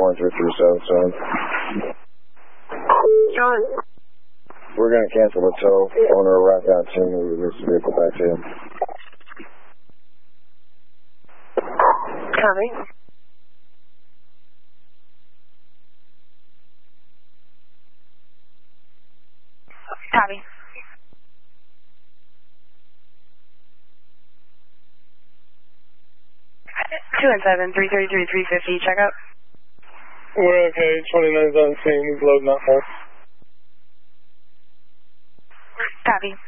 1337. John. We're going to cancel the tow. Owner will arrive out soon. We'll release the vehicle back to him. Copy. Copy. 217-333-350, check out. We're okay, 29's on scene, he's loading up more. Copy.